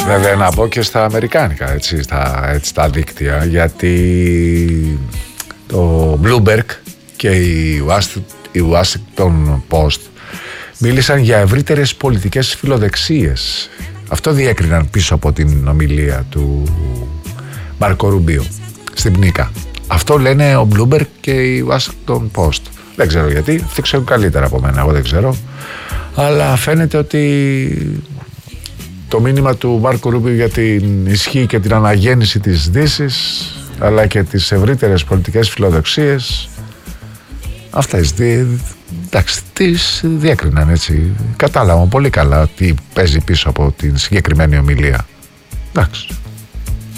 Βέβαια να πω και στα αμερικάνικα, έτσι, στα δίκτυα, γιατί το Bloomberg και η Washington Post μίλησαν για ευρύτερες πολιτικές φιλοδεξίες. Αυτό διέκριναν πίσω από την ομιλία του Μάρκο Ρουμπίο στην Πνίκα. Αυτό λένε ο Bloomberg και η Washington Post. Δεν ξέρω γιατί, αυτοί ξέρουν καλύτερα από μένα, εγώ δεν ξέρω. Αλλά φαίνεται ότι το μήνυμα του Μάρκο Ρούμπιο για την ισχύ και την αναγέννηση της Δύσης, αλλά και τις ευρύτερες πολιτικές φιλοδοξίες, αυτά εντάξει, τις διέκριναν, έτσι. Κατάλαβα πολύ καλά τι παίζει πίσω από την συγκεκριμένη ομιλία. Εντάξει.